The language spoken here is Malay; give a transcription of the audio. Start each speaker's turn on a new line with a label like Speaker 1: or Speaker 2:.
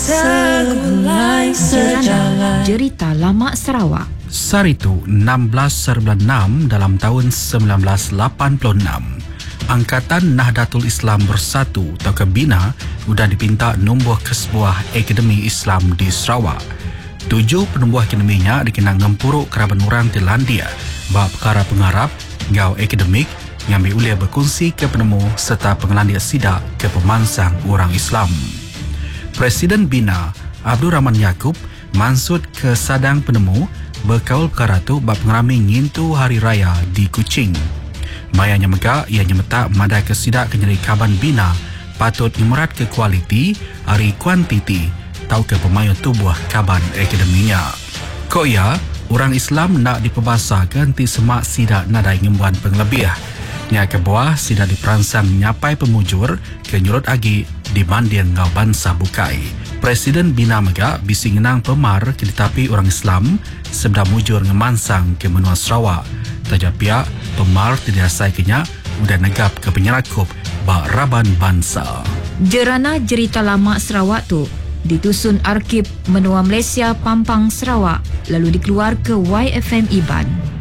Speaker 1: segulai sejalan.
Speaker 2: Cerita Lama Sarawak.
Speaker 3: Saritu 16/6 dalam tahun 1986. Angkatan Nahdlatul Islam Bersatu atau Bina sudah dipinta numbuh ke sebuah akademi Islam di Sarawak. 7 penubuh akademinya dikenang ngempuruk keraban orang di Landia bab perkara pengarap, ngau akademik, ngambil ulia berkongsi ke penemu serta pengelandia sidak ke pemansang orang Islam. Presiden Bina, Abdul Rahman Yaakob, mansut ke sadang penemu berkaul perkara tu bab pengerami ngintu hari raya di Kuching. Mayanya megak ia nyemetak madai ke sidak kenyeri kaban Bina patut imerat ke kualiti hari kuantiti tau ke pemayu tubuh kaban akademinya. Kok ya, orang Islam nak diperbasa ganti semak sidak nadai ngembuan penglebih. Nya ke bawah sidak diperansang nyapai pemujur ke nyurut agi di banding ngau bangsa bukai. Presiden Bina megak bising ngenang pemar ke ditapi orang Islam sebeda mujur ngemansang ke menua Sarawak. Tajak pihak pemar tidak asai kenya udah negap ke penyerakup bak raban bangsa.
Speaker 2: Jerana Cerita Lama Sarawak tu ditusun Arkib Menua Malaysia Pampang Sarawak lalu dikeluar ke YFM Iban.